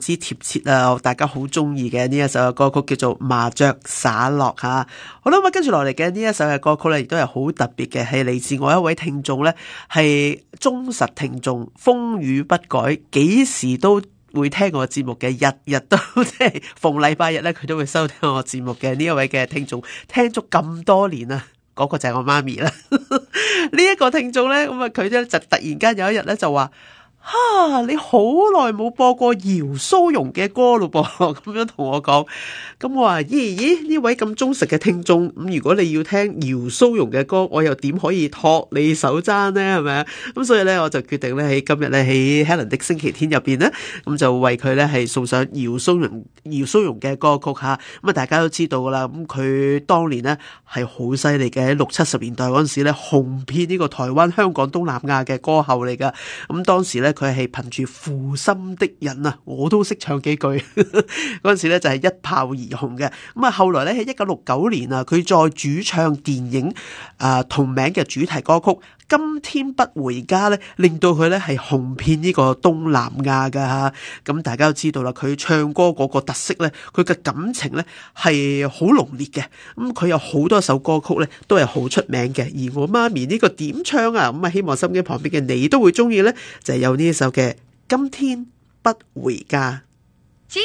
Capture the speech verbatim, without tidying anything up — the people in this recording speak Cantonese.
之貼切啊，大家好中意嘅呢一首嘅歌曲叫做麻雀灑落吓。好啦，咁跟住落嚟嘅呢一首嘅歌曲咧，亦都係好特別嘅，係嚟自我一位聽眾咧，係忠實聽眾，風雨不改，幾時都會聽我節目嘅，日日都即係逢禮拜日咧，佢都會收聽我節目嘅呢一位嘅聽眾，聽咗咁多年啊，嗰、那個就係我媽咪啦。呢一個聽眾咧，咁啊佢咧就突然間有一日咧就話。哈、啊！你好耐冇播過姚蘇蓉嘅歌咯噃，咁樣同我講。咁我話咦咦，呢位咁忠實嘅聽眾，咁如果你要聽姚蘇蓉嘅歌，我又點可以托你手踭呢？係咪啊？咁所以咧，我就決定咧喺今日咧喺 Helen 的星期天入邊咧，咁就為佢咧係送上姚蘇蓉姚蘇蓉嘅歌曲吓。咁啊，大家都知道噶啦，咁佢當年咧係好犀利嘅，喺六七十年代嗰陣時咧紅遍呢個台灣、香港、東南亞嘅歌后嚟噶。咁當時咧。佢係憑住負心的人啊，我都識唱幾句。嗰陣時咧就係一炮而紅嘅。咁啊，後來咧喺一九六九年啊，佢再主唱電影啊同名嘅主題歌曲《今天不回家》咧，令到佢咧係紅遍呢個東南亞噶吓。咁大家都知道啦，佢唱歌嗰個特色咧，佢嘅感情咧係好濃烈嘅。咁佢有好多首歌曲咧都係好出名嘅。而我媽咪呢個點唱啊，咁啊希望心機旁邊嘅你都會中意咧，就係有呢。呢首嘅今天不回家。